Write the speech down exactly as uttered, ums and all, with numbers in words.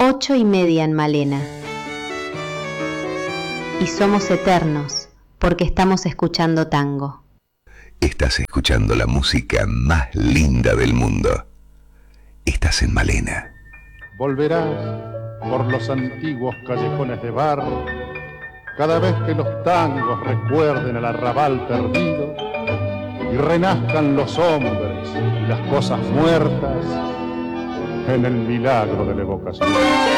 Ocho y media en Malena. Y somos eternos porque estamos escuchando tango. Estás escuchando la música más linda del mundo. Estás en Malena. Volverás por los antiguos callejones de barro, cada vez que los tangos recuerden el arrabal perdido y renazcan los hombres y las cosas muertas en el milagro de la evocación.